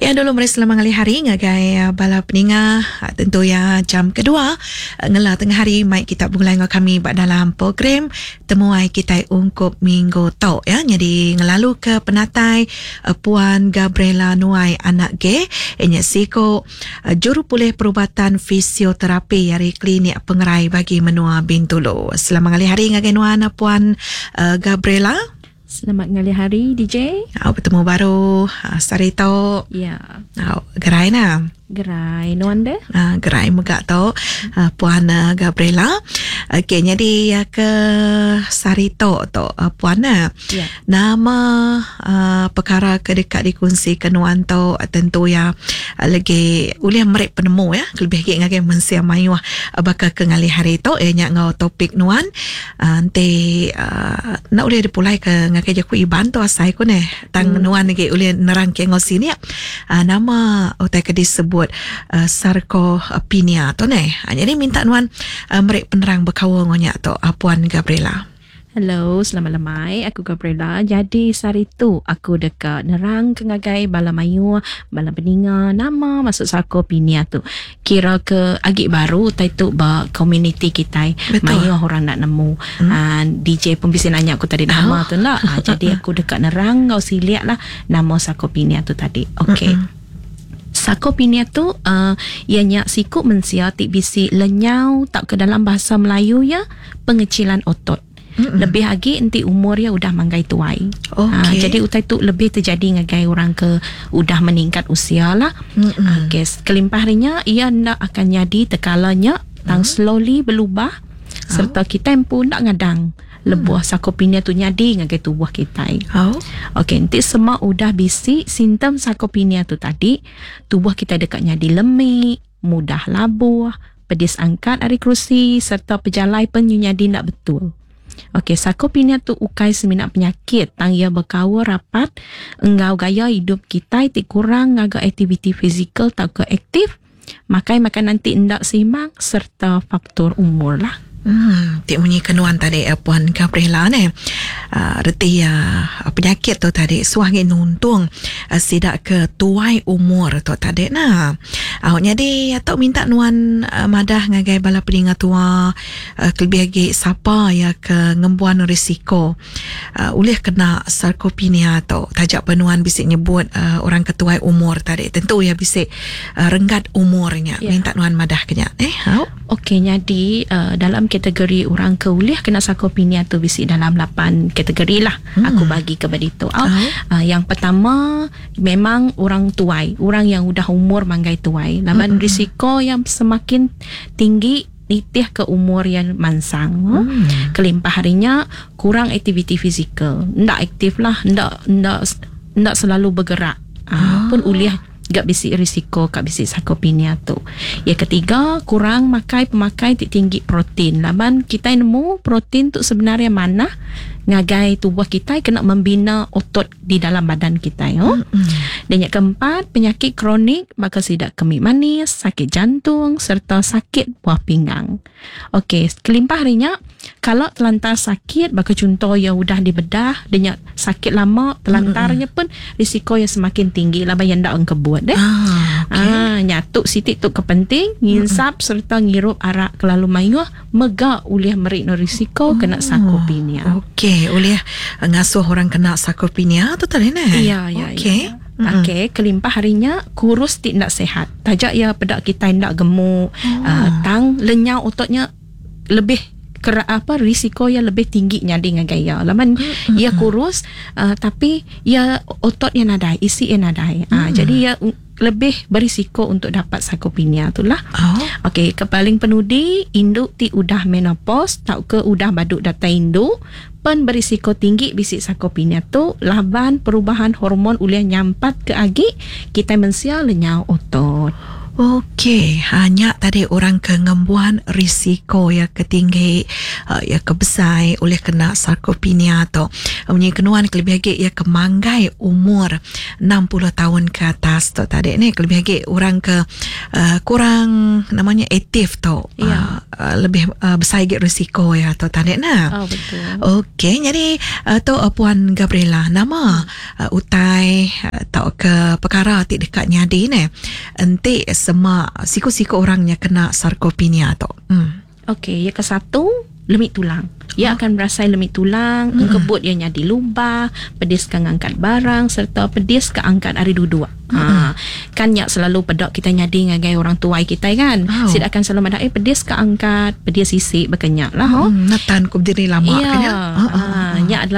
Ya, dulu mari selamat hari ngagai bala peninga tentu ya jam kedua ngela tengah hari mai kita mulai dengan kami dalam program temuai kita ungkup minggu tau ya. Jadi ngelalu ke penatai Puan Gabriela Nuai anak G enya siko juru pulih perubatan fisioterapi dari klinik pengerai bagi menua Bintulu. Selamat hari ngagai nuana Puan Gabriela. Selamat ngali hari DJ. Bertemu baru Sarito. Ya. Gerai na. Gerai nuanda. Gerai megak tu Puan Gabriela. Okey, jadi ke Sarito tu Puan Ya. Nama perkara kedekat dikongsi kenuan tu tentu ya lagi ulih merek penemu ya lebih lagi ngagai mensia mayuh bakal ke ngali hari tu nya ngau topik nuan nanti nak ulih dipulai ke ngagai jaku iban tu asai ko ne tang nuan lagi ulih nerang ke ngau sini nama utai ke disebut sarcopenia tu ne. Jadi minta nuan merek penerang berkawa ngonya tu Puan Gabriela. Hello, selamat lemai. Aku Gabriela. Jadi sari tu aku dekat nerang kengagai bala mayu, bala peninga nama masuk sarcopenia tu. Kira ke agik baru tai tu ba community kita. Mayu orang nak nemu. DJ pun bisa nanya aku tadi nama tu lah. Jadi aku dekat nerang kau siliak lah nama sarcopenia tu tadi. Okey. Sarcopenia tu ianya sikut mensia tik bisi lenyau tak ke dalam bahasa Melayu ya pengecilan otot. Lebih lagi nanti umur ya udah manggai tuai. Jadi utai tu lebih terjadi ngagai orang ke udah meningkat usia lah. Kelimpah harinya ia nak akan jadi tekalanya tang slowly berubah serta kita pun nak ngadang lebuah sarcopenia tu nyadi ngagai tubuh kita. Nanti semua udah bisi simptom sarcopenia tu tadi tubuh kita dekat nyadi lemik, mudah labuh, pedis angkat dari kerusi serta pejalai pun nyadi nak betul. Sarcopenia tu ukai seminat penyakit tang ia berkawa rapat enggau gaya hidup kita tik kurang ngaga aktiviti fizikal tak ke aktif makai makan nanti ndak seimbang serta faktor umur lah. Tik bunyi kenuan tadi Puan Gabriela ni reti penyakit tu tadi suangi nuntung sidak ke tuai umur tu tadi nah. Jadi atau minta nuan madah ngagai bala peninga tua lebih lagi siapa ya ke ngembuan risiko ulih kena sarcopenia tu tajak penuan bisik nyebut orang ketuai umur tadi tentu ya bisik renggat umurnya minta nuan madah kenya jadi dalam kategori orang keulih kena sarcopenia tu bisi dalam 8 kategori lah. Aku bagi kepada itu. Yang pertama memang orang tuai, orang yang udah umur manggai tuai. Laman risiko yang semakin tinggi nitih ke umur yang mansang. Kelimpah harinya kurang aktiviti fizikal. Ndak aktif lah, ndak selalu bergerak. Pun ulih gak bisi risiko kat bisi sarcopenia tu. Yang ketiga, kurang pemakai tinggi protein. Laman kita nemu protein tu sebenarnya mana ngagai tubuh kita kena membina otot di dalam badan kita. Dan yang keempat, penyakit kronik bakal sidak kemih manis, sakit jantung serta sakit buah pinggang. Kelimpah harinya kalau telantar sakit bakal contoh yang udah dibedah dengan sakit lama telantarnya pun risiko yang semakin tinggi lah yang dak engkebut nyatuk sitik tu kepenting nginsap serta ngirup arak kelalu mayuh megak ulih merik no risiko kena sarcopenia. Ulih ngasuh orang kena sarcopenia tu tadi nah. Ya. Kelimpah harinya kurus tidak sehat. Tajak ya pedak kita tidak gemuk, tang lenyau ototnya lebih risiko yang lebih tinggi nyadi dengan gaya. Laman ia kurus tapi ia otot yang nadai, isi yang nadai. Jadi ia lebih berisiko untuk dapat sarcopenia itulah. Kepaling penudi induk ti udah menopause tau ke udah baduk data induk pen berisiko tinggi bisi sarcopenia tu laban perubahan hormon ulih nyampat ke agi kita mensia lenyau otot. Okey, hanya tadi orang kengembuan risiko ya ketinggi ya kebesar oleh kena sarkopenia tu. Punya kenuan kelebih lagi ya kemanggai umur 60 tahun ke atas tu tadi ni kelebih lagi orang ke kurang namanya aktif tu. Ya. Lebih besar lagi risiko ya tu tadi nah. Oh betul. Okey, jadi tu Puan Gabriela nama utai tau ke perkara ti dekat nyadi ni. Enti semua siku-siku orangnya kena sarkopenia tu. Okey, yang ke satu, lemit tulang. Ia akan berasai lemit tulang, kebut ia nyadi lubah, pedis ke angkat barang serta pedis ke angkat hari duduk. Kan yak selalu pedok kita nyadi ngagai orang tua kita kan. Sidak akan selalu ada pedis ke angkat, pedis sisik berkenyak lah. Natan ku berdiri lama kan ya. Yak adalah